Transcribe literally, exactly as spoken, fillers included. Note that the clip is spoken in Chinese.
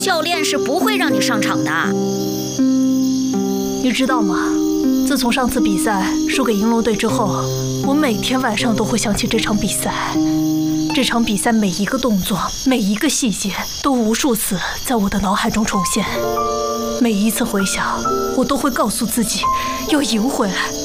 教练是不会让你上场的。 你知道吗？自从上次比赛输给银龙队之后，我每天晚上都会想起这场比赛。这场比赛每一个动作、每一个细节都无数次在我的脑海中重现。每一次回想，我都会告诉自己要赢回来，